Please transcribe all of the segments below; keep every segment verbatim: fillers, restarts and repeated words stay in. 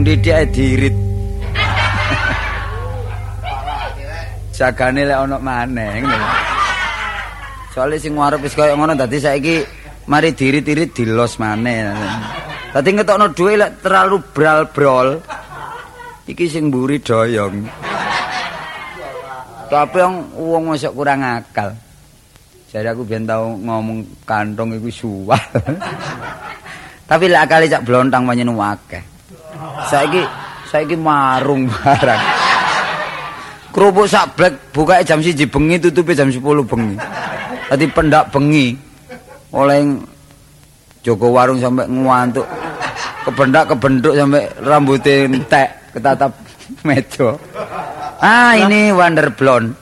Didik dirit. Jagane lek ana maneh ngono. Soale sing ngarep wis kaya ngono dadi saiki mari dirit-irit dilos maneh. Dadi ngetokno dhuwit lek terlalu bral-brol. Iki sing mburi doyong. Tapi wong mosok kurang akal. Jadi aku biyen tau ngomong kantong iku suwal. Tapi lek akale cak blontang panjen akeh. Saiki saiki marung barang. Kerupuk sak blek bukake jam siji bengi tutupe jam sepuluh bengi. Dadi pendak bengi. Oleh Joko warung sampai ngantuk. Kebendak kebenduk sampai rambutnya entek ketatap meja. Ah ini Wonder Blonde.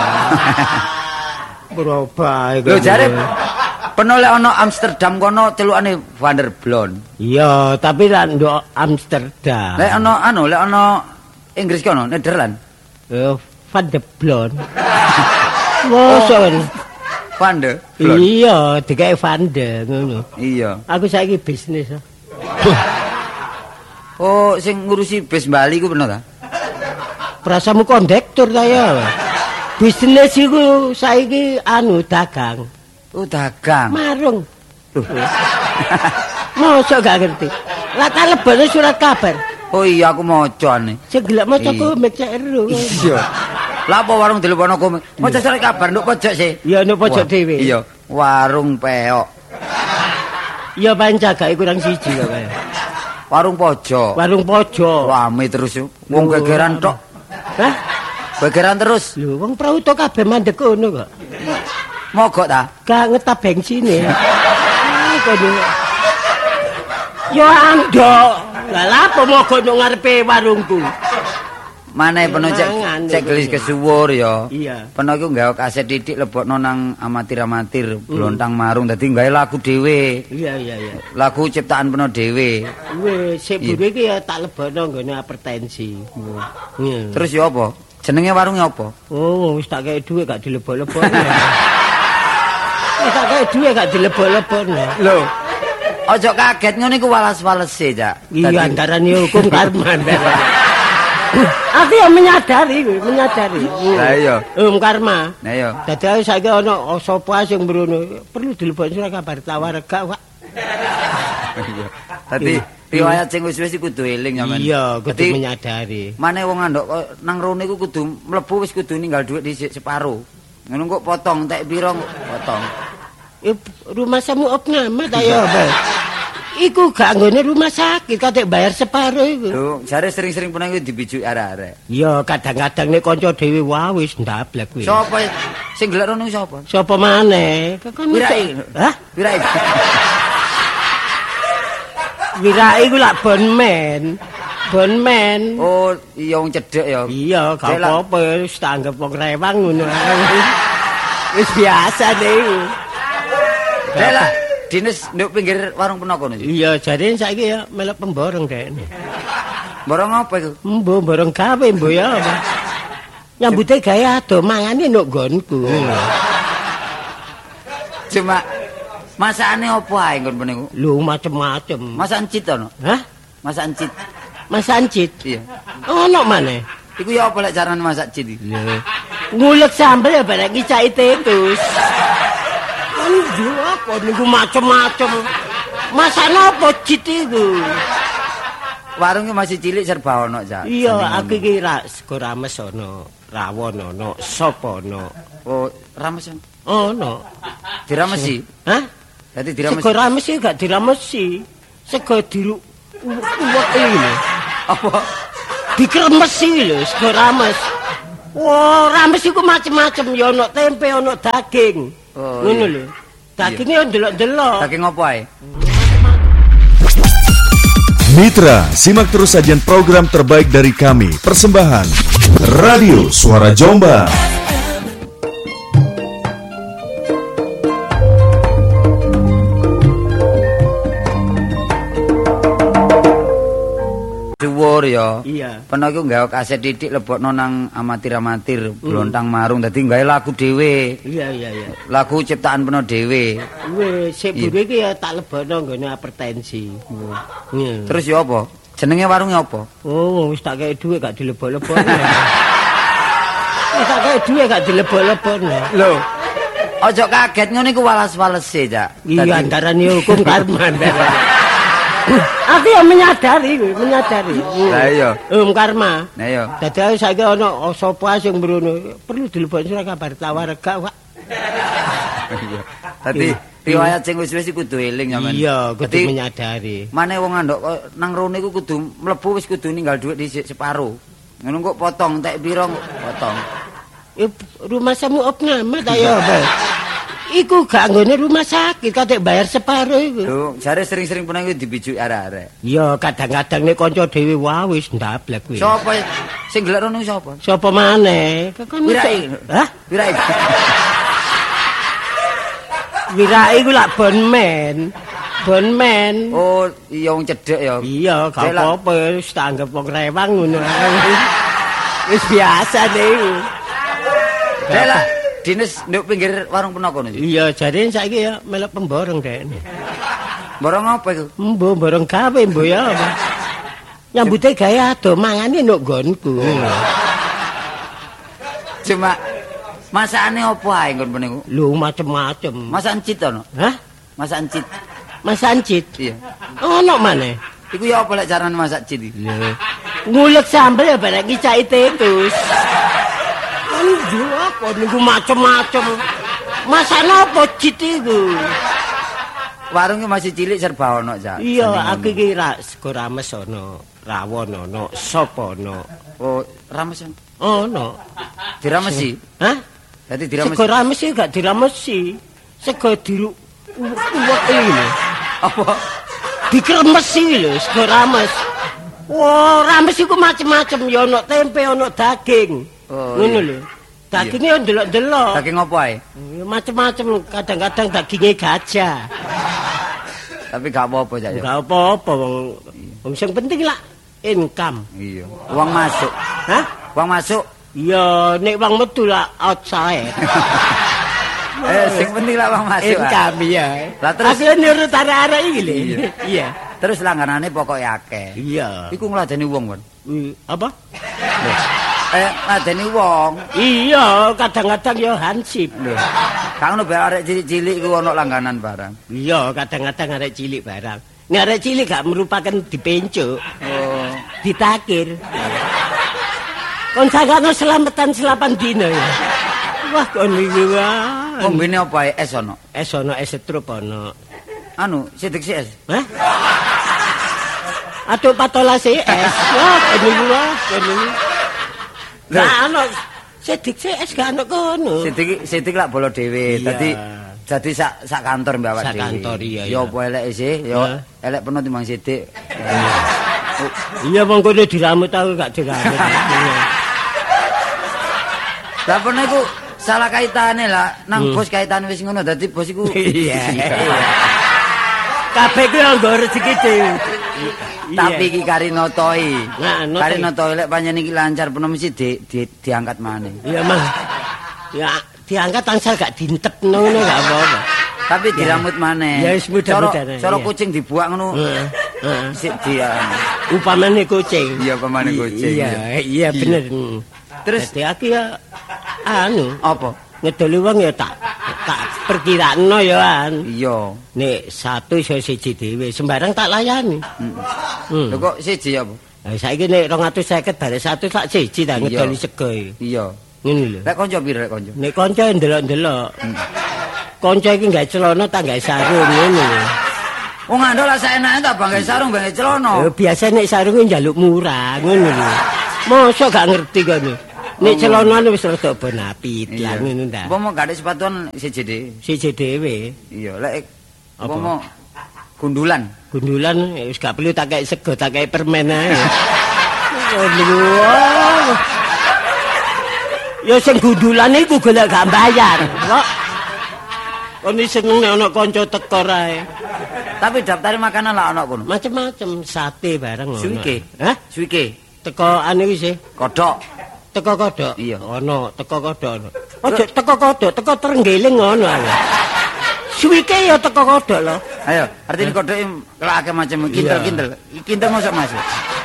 Berapa lho jare penoleh ana Amsterdam kono celukane Wonder Blonde. Iya, tapi lek ndok Amsterdam. Lek ana anu, lek ana Inggris kono, Nederland. Eh, Van de Blonde. Moson. Van de Blonde. Iya, digawe Van de ngono. Iya. Aku saiki bisnis. Oh, sing ngurusi bis Bali ku bener ta? Prasamu kondektur ta ya. Bisnis iku saiki anu dagang. Oh, dagang. Marung. Mosok gak ngerti. Lah tak lebone surat kabar. Oh iya aku macane. Sing gelek maca komik cek ero. Iya. Lah apa warung dilepono komik? Maca surat kabar nduk pojok sih. Iya nduk pojok dhewe. Iya, warung peok. Iya pancagake kurang siji kok kaya. Warung pojok. Warung pojok. Rame terus yo. Wong gegeran tok. Hah? Gegeran terus. Lho wong prauto kabeh mandek kono kok. Mogok ta? Gak ngetap bensine. Ah kono. Yo andok. Lah lha apa mogok nang ngarepe warungku? Maneh peno cek cek gelis kesuwur ya. Iya. Peno iku nggawe kaset titik lebokno nang amatir-amatir Blontang Marung dadi nggawe lagu dhewe. Iya iya iya. Lagu ciptaan peno dhewe. Wis sik buru iki ya tak lebono nggone apertensi. Iya. Terus ya apa? Jenenge warungnya apa? Oh, wis tak kei dhuwit gak dilebok-lebokno. Wis tak kei dhuwit gak dilebok-lebokno. Lho. Ojo kaget ngono iku walas-walese, Cak. Iya antarane hukum karma. Aku yang menyadari, menyadari. Lah iya. Hukum karma. Nah iya. Dadi aku saiki ana sapa sing mrono perlu dilebokno surat kabar tawar gak, Pak. Iya. Dadi riwayat sing wis-wis kudu eling sampean. Iya, kudu menyadari. Maneh wong andok nang rone iku kudu mlebu wis kudu ninggal dhuwit dhisik separo. Ngono kok potong entek pira potong. Eh, rumah samu opname ta ya, Pak. Iku gak nggone rumah sakit, katek bayar separo iku. Lho, jare sering-sering pernah iku dibijuki arek-arek. Iya, kadang-kadang nek kanca dhewe wah wis ndablek kuwi. Sopo sing gelek rono sapa? Sapa maneh? Kan Wirai. Hah? Wirai. Wirai iku lak bonmen. Bonmen. Oh, iya wong cedhek ya. Iya, gak apa-apa, wis tak anggap wong rewang ngono. Wis biasa deh. Dela, dinis nduk pinggir warung penoko niku. Iya, jare saiki ya melok pemborong dekne. Borong apa iku? Mbo borong gawe mbo ya. Nyambute gawe ado mangane nduk nggonku. Cuma masakane apa ae nggon niku? Lho macem-macem. Masakan cit ono? Hah? Masakan cit. Masakan cit? Iya. Ono maneh. Iku ya apa lek carane masak cit iki? Lho. Ngulek sambel ya barek ngicaki tetus. Anjo apa niku macem-macem. Masakne apa cit iku? Warungnya masih cilik serba ono, Cak. Iya, aku iki ra sego rames ono, rawon ono, sop ono. Oh, rames ono. Ono. Diramesi? Hah? Dadi diramesi. Sego rames iki gak diramesi. Sego diru uwek iki. Apa? Dikremesi lho sego rames. Wah, rames iku macem-macem ya ono tempe, ono daging. Oh, ngono iya. lho. Dagingnya yo ndelok-ndelok. Daging apa ae? Mitra, simak terus sajian program terbaik dari kami. Persembahan Radio Suara Jombang. Dhuwur ya. Iya. Peno iku nggawe kaset titik lebokno nang amatir-amatir Blontang Marung dadi nggawe lagu dhewe. Iya iya iya. Lagu ciptaan peno dhewe. Wis sik buru iki ya tak lebono nggone apertensi. Iya. Terus ya apa? Jenenge warungnya apa? Oh, wis tak kei dhuwit gak dilebok-lebokne. Wis tak kei dhuwit gak dilebok-lebokne. Lho. Ojo kaget ngene iku walas-walese, Cak. Iya, antarane hukum karma. Aku yang menyadari, menyadari. Lah iya. Hukum karma. Nah iya. Dadi saiki ana sapa sing mrono perlu dilebokne surat kabar tawarga, Pak. Iya. Dadi riwayat sing wis-wis iku kudu eling sampean. Iya, kudu menyadari. Mane wong andok nang rone iku kudu mlebu wis kudu ninggal dhuwit dhisik separo. Ngono kok potong tek pira potong. Eh, rumah samu opname ta ya, Pak. Iku gak nggone rumah sakit, katek bayar separo iku. Lho, jare sering-sering pernah iku dibijuk arek-arek. Iya, kadang-kadang nek kanca dhewe wae wis ndablek kuwi. Sopo sing gelek rono sapa? Sapa maneh? Kan Wirai. Hah? Wirai. Wirai iku lak bonmen. Bonmen. Oh, iya wong cedhek ya. Iya, gak apa-apa, wis tak anggap wong rewang ngono ae. Wis biasa niku. Lah, dinis nduk pinggir warung penoko niku. Iya, jare saiki ya melok pemborong dekne. Borong apa iku? Mbo borong gawe mbo ya. Nyambute gawe ado mangane nduk nggonku. Cuma masakane apa ae nggon niku? Lho macem-macem. Masakan cit ono? Hah? Masakan cit. Masakan cit? Iya. Ono maneh. Iku ya apa lek carane masak cit iki? Lho. Ngulek sambel ya barek ngicaki tetus. Anjo apa niku macem-macem. Masakne apa cit iku? Warungnya masih cilik serba ono, Cak. Iya, aku iki ra sego rames ono, rawon ono, sop ono. Oh, rames ono. Ono. Diramesi? Hah? Dadi diramesi. Sego rames iki gak diramesi. Sego diru uwek iki. Apa? Dikremesi lho, sego rames. Wah, rames iku macem-macem ya ono tempe, ono daging. Oh, ngono iya. lho. Dagingnya yo ndelok-ndelok. Daging apa ae? Ya macem-macem, kadang-kadang dagingnya gajah. Tapi gak apa-apa, Cak. Gak apa-apa wong. Wong sing penting lah income. Iya. Uang masuk. Hah? Uang masuk. Ya nek wong metu lah outside. Eh, sing penting lah uang masuk. Income ya. Lah terus aku nurut arek-arek iki lho. Iya. Terus langganane pokoknya akeh. Iya. Iku ngladeni wong, Kon. Apa? Eh, ngladeni wong. Iya, kadang-kadang ya hansip. Lho. Kang ono arek cilik-cilik iku ono langganan barang. Iya, kadang-kadang arek cilik barang. Nek arek cilik gak merupakan dipencuk. Oh, ditakir. Kon sakane selamatan selapan dina ya. Wah, kon iki wah. kombine apa ae es ono? Es ono es setrup ono. Anu, sidik si es. Hah? Aduh patolase es. Wah, kon iki wah, kon iki. Lah ono sidik si es gak ono kono. Sidik sidik lak bolo dhewe. Iya. Dadi dadi sak sak kantor mbak awak Sak kantor, iya, Yo iya. apa elek sih? Yo elek penuh timbang sidik. Iya wong kono diramut aku gak diramut. Lah pernah iku salah kaitane lah nang bos kaitan wis ngono dadi bos iku Iya. Kabeh ku nggo rezeki dhewe. tapi iki karinotoi. Nah, notoi. Karinotoi lek panjenengan iki lancar penuh mesti di, di, diangkat maneh. Iya mah. Ya diangkat tansel gak dintepno ngono gak apa-apa. Tapi diramut maneh. Ya, wis mudah-mudahan, Cara cara iya. kucing dibuak ngono. Heeh. Heeh. Sik dia. Upamane kucing. Iya, upamane kucing. Iya, iya bener. Terus Dadi aku ya anu, apa? ngedoli wong ya tak tak perkiraano ya an. Iya. Nek satu iso siji dhewe, sembarang tak layani. Hmm. Lho kok siji apa? Lah saiki nek dua ratus lima puluh bare satu sak siji tak Iya. ngedoli sego. Iya. Ngene lho. Lek kanca piro lek kanca? Nek kanca ndelok-ndelok. Kanca iki gawe celana tak gawe sarung ngene lho. Wong andol lah saenake tak bangke sarung bangke celana. Ya biasa nek sarunge njaluk murah ngono lho. Mosok gak ngerti kono. Nek celanane wis rada ben apit lah ngono ta. Apa mau gak ada sepatuan siji dhewe? Siji dhewe. Iya, lek apa Apa? mau gundulan. Gundulan ya wis gak perlu tak kei sego, tak kei permen ae. Oh, lho. Ya sing gundulan iku golek gak bayar, kok. Kon iki seneng nek ana kanca teko ae. Tapi daftar makanan lah ana kono. Macem-macem sate bareng ngono. Suwike. Hah? Suwike, Teko anu iki sih. kodhok. Teko kodhok. Iya. Ono, teko kodhok ono. Ojo teko kodhok, teko trenggeling ngono ae. Suwike ya teko kodhok lho. Ayo, artinya kodhok kalau akeh macam kintel-kintel. Kintel masuk masuk.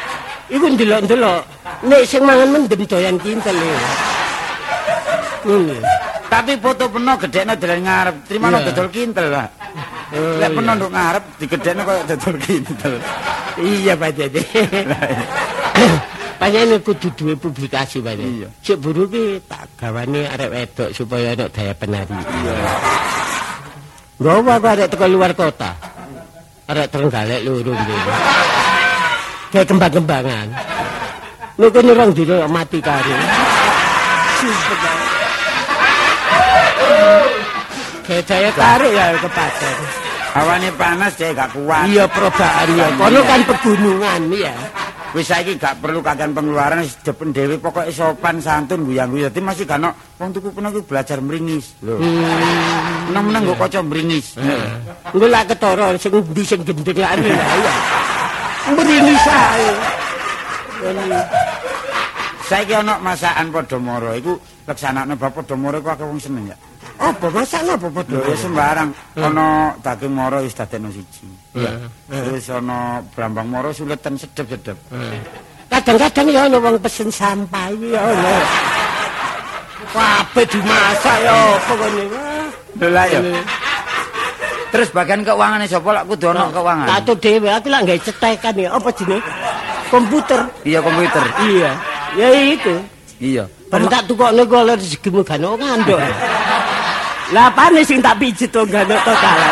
Iku ndelok-ndelok. Nek sing mangan mendem doyan kintel e. Ngono. Tapi foto peno gedekne dalan ngarep, trimane dodol kintel, Pak. Lek peno nduk ngarep digedekne koyo dodol kintel. Iya, Pak Dede. Panjenengan kudu duwe publikasi, Pak. Iya. Sik buru ki tak gawane arek wedok supaya ana daya penari. Iya. Nggawa kok arek teko luar kota. Arek Trenggalek loro ngene. Kayak kembang-kembangan. Lho kene rong dina mati karo. Kayak daya tarik ya kepaten. Hawane panas jek gak kuat. Iya perobaan ya. Kono kan pegunungan ya. Wis saiki gak perlu kakean pengeluaran wis depen dhewe pokoke sopan santun guyang-guyu. Dadi masih gak ono wong tuku peno iki belajar mringis lho. Meneng-meneng nggo kaca mringis. Engko lak ketara sing ndi sing gendeng lak ya. Mringis ae. Saiki ono masakan Podomoro iku leksanane bab Podomoro iku akeh wong seneng ya. Apa masakan apa padha ya sembarang ana daging moro wis dadekno siji. Iya. Terus ana brambang moro suletan sedep-sedep. Kadang-kadang ya ana wong pesen sampah ya ana. Kabeh dimasak ya apa kene. Lho lah ya. Terus bagian keukangane sapa lak kudu ana keuangan. Tato dhewe aku lak gawe cetekan ya apa jenenge? Komputer. Iya komputer. Iya. Ya itu. Iya. Ben tak tukokne kok rezekimu gak ono ngandok. Lah pane sing tak pijet to gak ono totalan.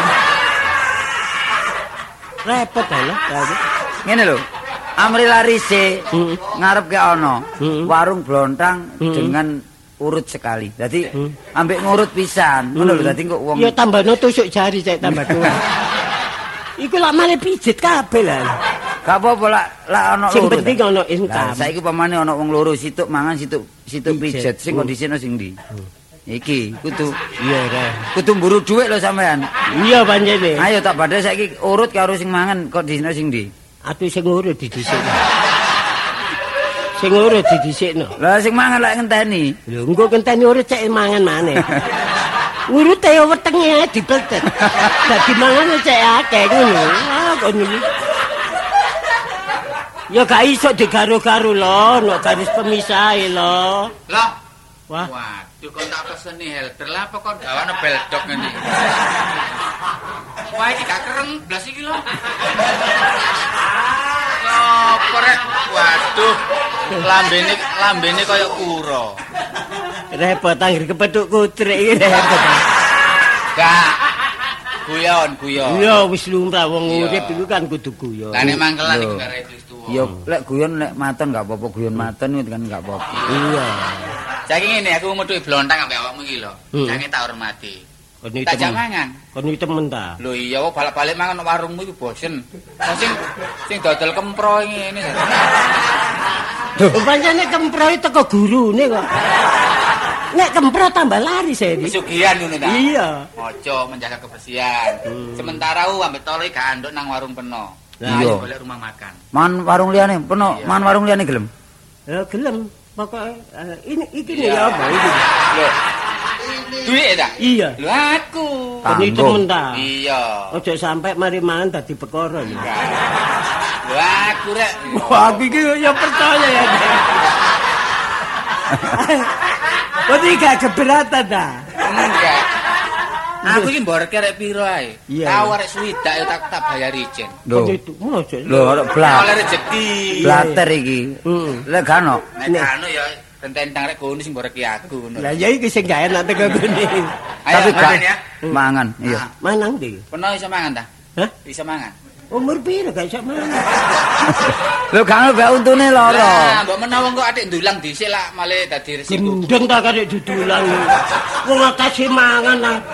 Repot lah. Ngene lho. Amri larise ngarep ke ana warung blontang dengan urut sekali. Dadi ambek ngurut pisan. Ngono lho dadi kok wong. Ya tambahno tusuk jari cek tambah tua. Iku lak male pijet kabeh lah. Gak apa-apa lak lak ana loro. Sing penting ana income. Saiki pamane ana wong loro situk mangan situk situk pijet sing kondisine sing ndi? Iki kudu iya kan. Kudu mburu dhuwit lho sampean. Iya panjene. Ayo tak badhe saiki urut karo sing mangan kondisine sing ndi? Atuh sing urut didhisikno. Sing urut didhisikno. Lah sing mangan lek ngenteni. Lho engko ngenteni urut cek mangan maneh. Urute yo wetenge dipletet. Dadi mangan cek akeh ngono. Ah kok niku. Ya gak iso digaro-garo lho, nek garis pemisah lho. Lah. Wah. Waduh kok tak peseni helder lah apa kok gawane beldok ngene. Wah iki gak kereng blas iki lho. Apa rek? Waduh. Lambene lambene kaya kura. Repot anggere kepethuk kutrik iki repot. Gak. Guyon, guyon. Iya wis lumrah wong urip iku kan kudu guyon. Lah nek mangkelan iki gak redo tuwa. Ya lek guyon nek maton gak apa-apa guyon maton itu kan gak apa-apa. Iya. Saiki ngene aku metuki blontang ambek awakmu iki lho. Jange tak hormati. Kon Tak jak mangan. Kon temen ta. Lho iya kok balik-balik mangan nang warungmu iki bosen. Sing sing dodol kempro ngene. Duh, pancene kempro itu teko gurune kok. Nek kempro tambah laris ya iki. Pesugihan ngono ta? Iya. Ojo menjaga kebersihan. Sementara u ambek tole gak anduk nang warung peno. Lah ayo golek rumah makan. Man warung liyane peno, man warung liyane gelem. Ya gelem. Pokoke ini iki ya apa iki. Lho. Duit ta? Iya. Lho aku. Ini temen ta. Iya. Ojo sampai mari mangan dadi perkara ya. Lho aku rek. Wah, aku iki ya percaya ya. Kok gak keberatan ta? Enggak. Aku iki mbor kerek piro ae. Iya. Tahu arek swidak ya tak tak bayar ijen. Lho. Mosok. Lho ora blas. Oleh rezeki. Blater iki. Heeh. Lek gak ono. Nek anu ya tentang rek kono sing mbor ki aku ngono. Lah ya iki sing gak enak teko kene. Tapi gak ya. mangan, iya. Manang ndi? Peno iso mangan ta? Hah? Bisa mangan. Umur piro gak iso mangan? Lho gak ono gak untune loro. Lah, mbok menawa kok atik ndulang dhisik lah malah dadi resiko. Gendeng ta karek dudulan. Wong akeh mangan nang